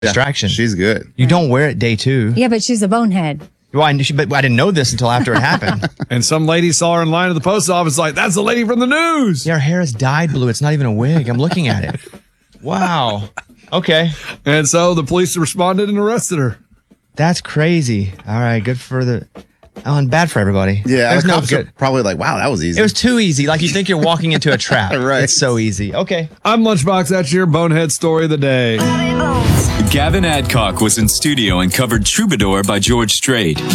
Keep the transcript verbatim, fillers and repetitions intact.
distraction. She's good. You don't wear it day two. Yeah, but she's a bonehead. Well, I, knew- but I didn't know this until after it happened. And some lady saw her in line at the post office like, that's the lady from the news. Yeah, her hair is dyed blue. It's not even a wig. I'm looking at it. Wow. Okay. And so the police responded and arrested her. That's crazy. All right. Good for the... Oh, and bad for everybody. Yeah, There's the no cops are good. probably like, wow, that was easy. It was too easy. Like you think you're walking into a trap. Right. It's so easy. Okay. I'm Lunchbox. That's your bonehead story of the day. Gavin Adcock was in studio and covered Troubadour by George Strait.